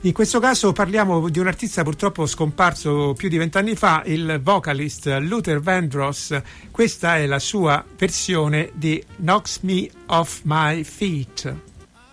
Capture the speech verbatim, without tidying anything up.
In questo caso parliamo di un artista purtroppo scomparso più di vent'anni fa, il vocalist Luther Vandross. Questa è la sua versione di Knocks Me Off My Feet.